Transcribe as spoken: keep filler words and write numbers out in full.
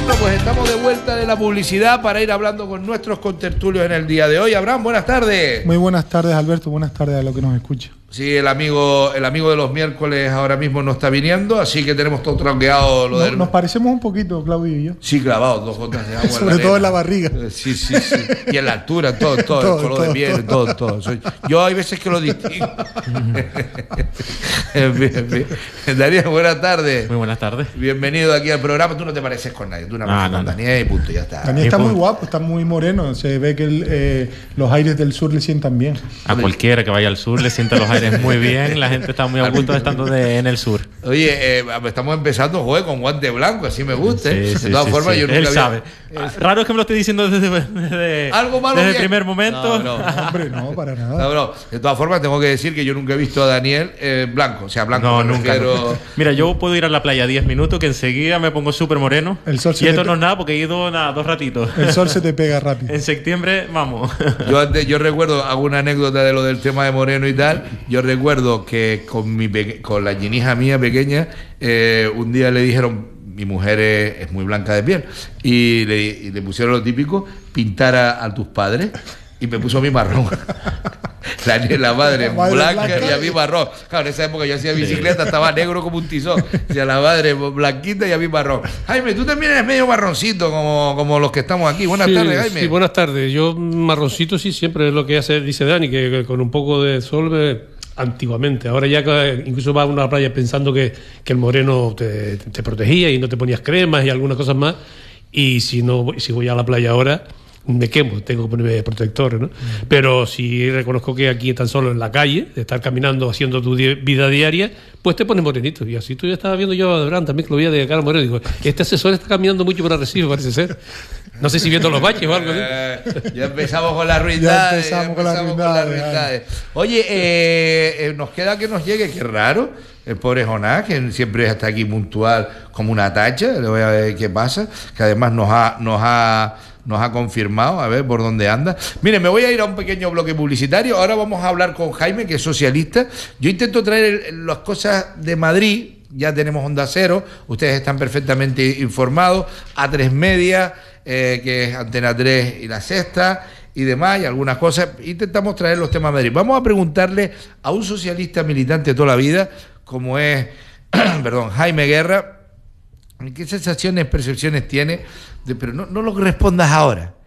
Bueno, pues estamos de vuelta de la publicidad para ir hablando con nuestros contertulios en el día de hoy. Abraham, buenas tardes. Muy buenas tardes, Alberto. Buenas tardes a los que nos escucha. Sí, el amigo, el amigo de los miércoles ahora mismo no está viniendo, así que tenemos todo tranqueado. Lo no, del... Nos parecemos un poquito, Claudio y yo. Sí, clavados, dos gotas de agua. Sobre en la todo en la barriga. Sí, sí, sí. Y en la altura, todo, todo, todo el color todo, de piel, todo, todo. todo. Soy... Yo hay veces que lo distingo. bien, bien. Daniel, buenas tardes. Muy buenas tardes. Bienvenido aquí al programa. Tú no te pareces con nadie, tú nada más no, con no, Daniel y punto, ya está. Daniel está muy guapo, está muy moreno. Se ve que el, eh, los aires del sur le sientan bien. A cualquiera que vaya al sur le sienta los aires muy bien. La gente está muy a gusto estando de, en el sur. Oye, eh, estamos empezando, joder, con guante blanco, así me gusta. Sí, ¿eh? sí, de todas sí, formas, sí. yo nunca Él había... sabe. Eh, Raro es que me lo esté diciendo desde, desde, ¿Algo malo desde bien? el primer momento. No, no. Hombre, no, para nada. No, no. De todas formas, tengo que decir que yo nunca he visto a Daniel eh, blanco. O sea, blanco. No, me nunca, refiero... nunca. Mira, yo puedo ir a la playa diez minutos que enseguida me pongo súper moreno. El sol se y esto te... no es nada porque he ido nada, dos ratitos. El sol se te pega rápido. En septiembre, vamos. Yo antes, yo recuerdo, hago una anécdota de lo del tema de moreno y tal. Yo recuerdo que con mi peque... con la hija mía pequeña, eh, un día le dijeron, mi mujer es, es muy blanca de piel, y le, y le pusieron lo típico, pintar a, a tus padres, y me puso a mí marrón. La, la madre, la madre blanca, blanca y a mí marrón. Claro, en esa época yo hacía bicicleta, estaba negro como un tizón. O sea, la madre blanquita y a mí marrón. Jaime, tú también eres medio marroncito como, como los que estamos aquí. Buenas sí, tardes, Jaime. Sí, buenas tardes. Yo marroncito sí, siempre es lo que hace, dice Dani, que, que con un poco de sol me... Antiguamente, ahora ya incluso vas a una playa pensando que, que el moreno te, te protegía y no te ponías cremas y algunas cosas más, y si no si voy a la playa ahora me quemo, tengo que ponerme protectores, ¿no? Mm. Pero si reconozco que aquí tan solo en la calle, de estar caminando, haciendo tu di- vida diaria, pues te pones morenito. Y así tú ya estabas viendo yo a Abraham también, que lo veía de cara moreno. Digo, este asesor está caminando mucho por Arrecife, parece ser. No sé si viendo los baches o algo así. Eh, ya empezamos con las ruindades. Ya empezamos, ya empezamos con las ruindades. Oye, eh, eh, nos queda que nos llegue, qué raro. El pobre Jonás, que siempre está aquí puntual como una tacha. Le voy a ver qué pasa. Que además nos ha, nos ha, nos ha confirmado, a ver por dónde anda. Mire, me voy a ir a un pequeño bloque publicitario. Ahora vamos a hablar con Jaime, que es socialista. Yo intento traer el, las cosas de Madrid. Ya tenemos Onda Cero. Ustedes están perfectamente informados. A tres Media, eh, que es Antena tres y La Sexta y demás, y algunas cosas. Intentamos traer los temas de Madrid. Vamos a preguntarle a un socialista militante de toda la vida, como es, perdón, Jaime Guerra, ¿qué sensaciones, percepciones tiene? De, pero no, no lo respondas ahora.